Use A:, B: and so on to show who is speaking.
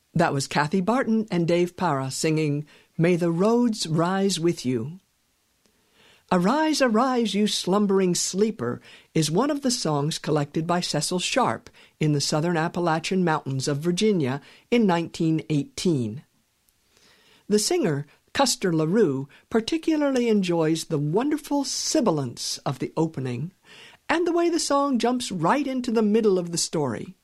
A: That was Kathy Barton and Dave Para singing May the Roads Rise With You. Arise, arise, you slumbering sleeper is one of the songs collected by Cecil Sharp in the Southern Appalachian Mountains of Virginia in 1918. The singer, Custer LaRue, particularly enjoys the wonderful sibilance of the opening and the way the song jumps right into the middle of the story.